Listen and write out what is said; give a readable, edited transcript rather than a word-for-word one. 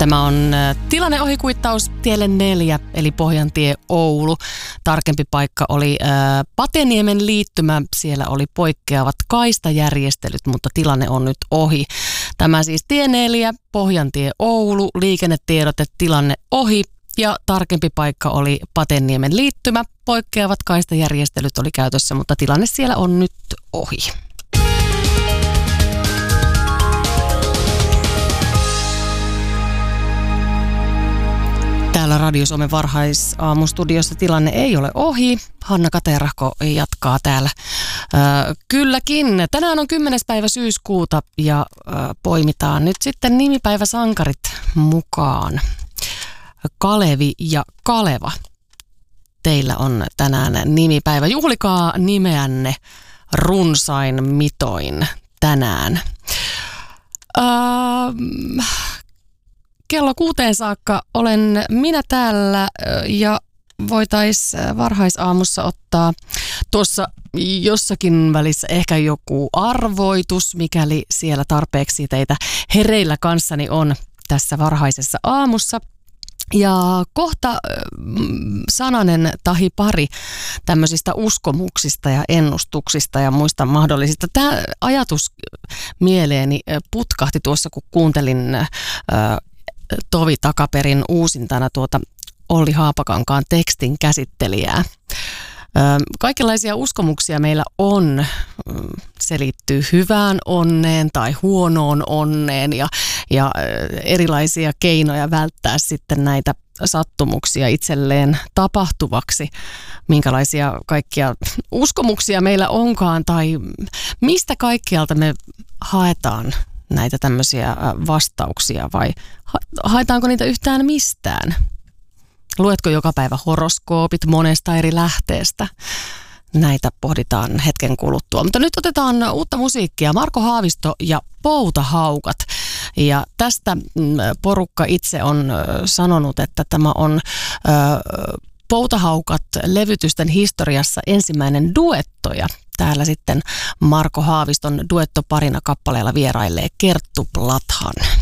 Tämä on tilanne ohikuittaus tielle 4, eli Pohjantie Oulu. Tarkempi paikka oli Pateniemen liittymä. Siellä oli poikkeavat kaistajärjestelyt, mutta tilanne on nyt ohi. Tämä siis tie 4, Pohjantie Oulu, liikennetiedote, tilanne ohi. Ja tarkempi paikka oli Pateniemen liittymä. Poikkeavat kaistajärjestelyt oli käytössä, mutta tilanne siellä on nyt ohi. Täällä Radio Suomen varhaisaamunstudiossa tilanne ei ole ohi. Hanna Katerahko jatkaa täällä. Kylläkin. Tänään on 10. päivä syyskuuta ja poimitaan nyt sitten nimipäiväsankarit mukaan. Kalevi ja Kaleva. Teillä on tänään nimipäivä. Juhlikaa nimeänne runsain mitoin tänään. Kello 6 saakka olen minä täällä ja voitaisiin varhaisaamussa ottaa tuossa jossakin välissä ehkä joku arvoitus, mikäli siellä tarpeeksi teitä hereillä kanssani on tässä varhaisessa aamussa. Ja kohta sananen tahi pari tämmöisistä uskomuksista ja ennustuksista ja muista mahdollisista. Tämä ajatus mieleeni putkahti tuossa, kun kuuntelin tovi takaperin uusintana tuota Olli Haapakankaan tekstin käsittelijää. Kaikenlaisia uskomuksia meillä on. Se liittyy hyvään onneen tai huonoon onneen ja erilaisia keinoja välttää sitten näitä sattumuksia itselleen tapahtuvaksi. Minkälaisia kaikkia uskomuksia meillä onkaan tai mistä kaikkialta me haetaan näitä tämmöisiä vastauksia vai haetaanko niitä yhtään mistään? Luetko joka päivä horoskoopit monesta eri lähteestä? Näitä pohditaan hetken kuluttua. Mutta nyt otetaan uutta musiikkia. Marko Haavisto ja Poutahaukat. Ja tästä porukka itse on sanonut, että tämä on Poutahaukat-levytysten historiassa ensimmäinen duetto. Ja täällä sitten Marko Haaviston duettoparina kappaleella vierailee Kerttu Plathan.